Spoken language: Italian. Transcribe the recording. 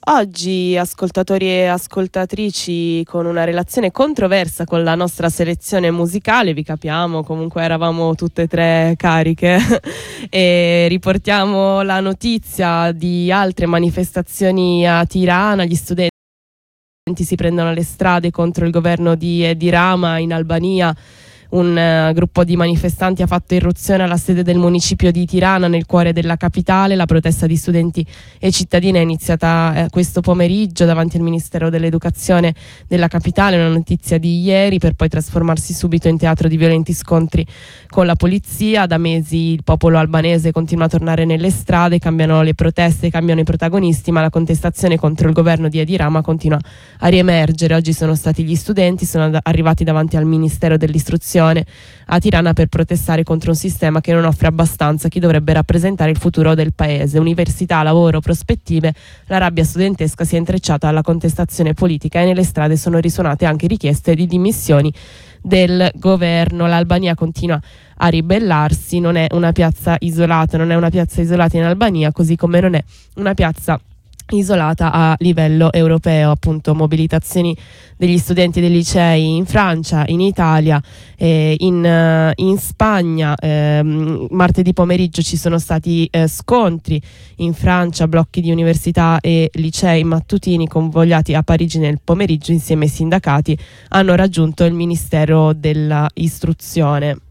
Oggi, ascoltatori e ascoltatrici, con una relazione controversa con la nostra selezione musicale, vi capiamo, comunque eravamo tutte e tre cariche e riportiamo la notizia di altre manifestazioni a Tirana. Gli studenti si prendono le strade contro il governo di Edi Rama. In Albania un gruppo di manifestanti ha fatto irruzione alla sede del municipio di Tirana, nel cuore della capitale. La protesta di studenti e cittadini è iniziata questo pomeriggio davanti al Ministero dell'Educazione della capitale, una notizia di ieri, per poi trasformarsi subito in teatro di violenti scontri con la polizia. Da mesi il popolo albanese continua a tornare nelle strade, cambiano le proteste, cambiano i protagonisti, ma la contestazione contro il governo di Edi Rama continua a riemergere. Oggi sono stati gli studenti, sono arrivati davanti al Ministero dell'Istruzione a Tirana per protestare contro un sistema che non offre abbastanza a chi dovrebbe rappresentare il futuro del paese. Università, lavoro, prospettive, la rabbia studentesca si è intrecciata alla contestazione politica e nelle strade sono risuonate anche richieste di dimissioni del governo. L'Albania continua a ribellarsi, non è una piazza isolata, in Albania, così come non è una piazza isolata a livello europeo. Appunto, mobilitazioni degli studenti dei licei in Francia, in Italia, in Spagna. Martedì pomeriggio ci sono stati scontri in Francia, blocchi di università e licei mattutini convogliati a Parigi nel pomeriggio insieme ai sindacati hanno raggiunto il Ministero della Istruzione.